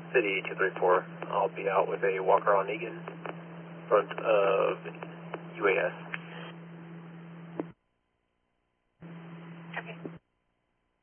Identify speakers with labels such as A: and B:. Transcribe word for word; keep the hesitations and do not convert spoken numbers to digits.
A: City two three four. I'll be out with a Walker on Egan, front of U A S.